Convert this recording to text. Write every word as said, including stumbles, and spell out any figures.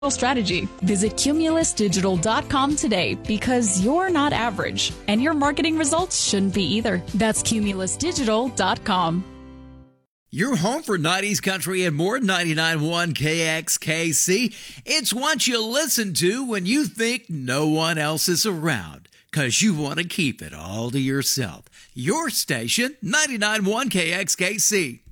strategy. Visit Cumulus Digital dot com today because you're not average and your marketing results shouldn't be either. That's Cumulus Digital dot com. You're home for nineties country and more. Ninety-nine point one K X K C. It's what you listen to when you think no one else is around, because you want to keep it all to yourself. Your station, ninety-nine point one K X K C.